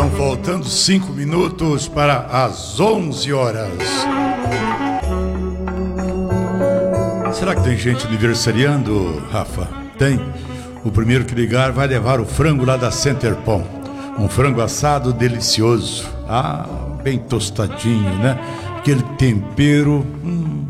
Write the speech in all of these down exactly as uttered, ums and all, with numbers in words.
Faltando cinco minutos para as onze horas. Será que tem gente aniversariando, Rafa? Tem. O primeiro que ligar vai levar o frango lá da Center Pão. Um frango assado delicioso. Ah, bem tostadinho, né? Aquele tempero. Hum,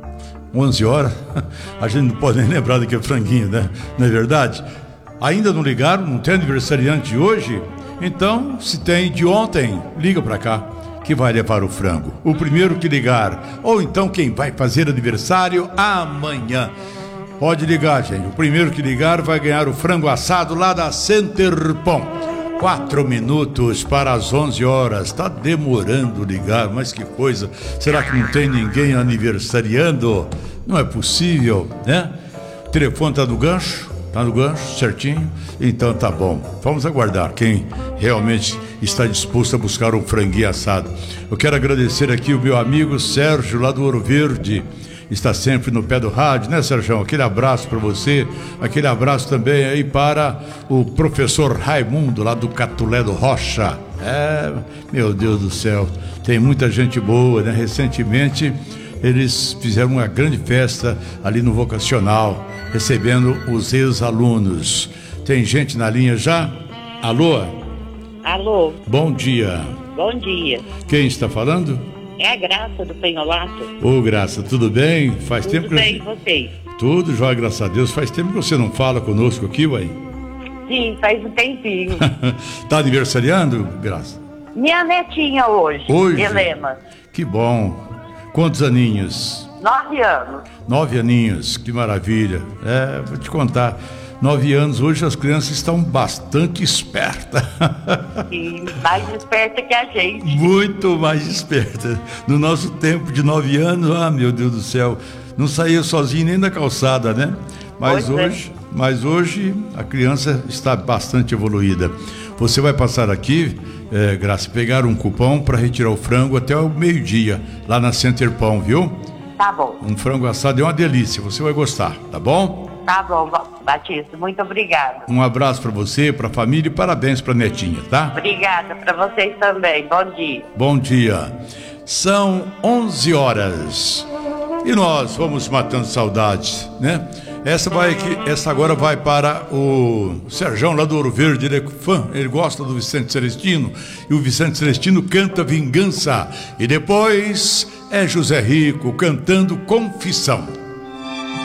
onze horas. A gente não pode nem lembrar daquele franguinho, né? Não é verdade? Ainda não ligaram? Não tem aniversariante de hoje? Então, se tem de ontem, liga pra cá, que vai levar o frango. O primeiro que ligar, ou então quem vai fazer aniversário amanhã. Pode ligar, gente. O primeiro que ligar vai ganhar o frango assado lá da Center Pão. Quatro minutos para as onze horas. Tá demorando ligar, mas que coisa. Será que não tem ninguém aniversariando? Não é possível, né? O telefone tá no gancho? Tá no gancho, certinho? Então tá bom. Vamos aguardar quem realmente está disposto a buscar um franguinho assado. Eu quero agradecer aqui o meu amigo Sérgio, lá do Ouro Verde. Está sempre no pé do rádio, né, Sérgio? Aquele abraço para você. Aquele abraço também aí para o professor Raimundo, lá do Catulé do Rocha. É, meu Deus do céu. Tem muita gente boa, né? Recentemente eles fizeram uma grande festa ali no Vocacional, recebendo os ex-alunos. Tem gente na linha já? Alô? Alô? Bom dia. Bom dia. Quem está falando? É a Graça do Penholato. Ô, Graça, tudo bem? Faz tudo tempo que... bem, vocês? Tudo jóia, graças a Deus. Faz tempo que você não fala conosco aqui, ué? Sim, faz um tempinho. Tá aniversariando, Graça? Minha netinha hoje, Hoje? Helena. Que bom. Quantos aninhos? Nove anos. Nove aninhos, que maravilha. É, vou te contar. Nove anos, hoje as crianças estão bastante espertas. Sim, mais esperta que a gente. Muito mais esperta. No nosso tempo de nove anos, ah, meu Deus do céu, não saía sozinho nem da calçada, né? Mas Pois hoje, é. mas hoje a criança está bastante evoluída. Você vai passar aqui, é, Graça, pegar um cupom para retirar o frango até o meio-dia, lá na Center Pão, viu? Tá bom. Um frango assado é uma delícia, você vai gostar, tá bom? Tá bom, Batista, muito obrigada. Um abraço para você, para a família e parabéns para a netinha, tá? Obrigada para vocês também, bom dia. Bom dia. São onze horas e nós vamos matando saudades, né? Essa vai aqui, essa agora vai para o Serjão lá do Ouro Verde, ele é fã, ele gosta do Vicente Celestino e o Vicente Celestino canta Vingança e depois é José Rico cantando Confissão.